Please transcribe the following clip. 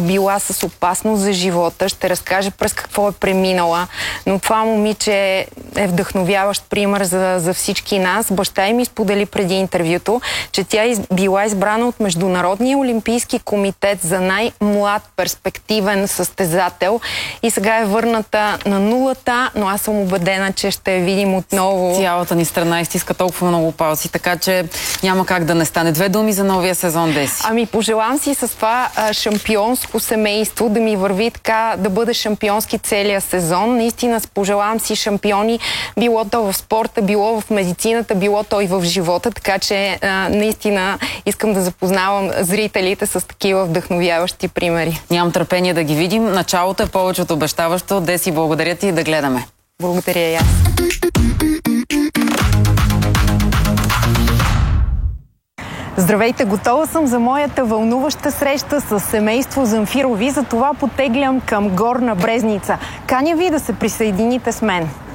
била с опасност за живота, ще разкаже през какво е преминала, но това момиче е вдъхновяващ пример за всички нас. Баща й ми сподели преди интервюто, че тя била избрана от Международния олимпийски комитет за най-млад перспективен състезател и сега е върната на нулата, но аз съм убедена, че ще я видим отново. Цялата ни страна изтиска толкова много палци, така че няма как да не стане. 2 думи за новия сезон, Деси. Ами пожелавам си с това шампионско семейство да ми върви така, да бъде шампионски целия сезон. Наистина пожелавам си шампиони, било то в спорта, било в медицината, било то и в живота, така че наистина искам да запознавам зрителите с такива вдъхновяващи примери. Нямам търпение да ги видим. Началото е повече от обещаващо. Деси, благодаря ти и да гледаме. Благодаря и аз. Здравейте, готова съм за моята вълнуваща среща с семейство Замфирови, затова потеглям към Горна Брезница. Каня ви да се присъедините с мен.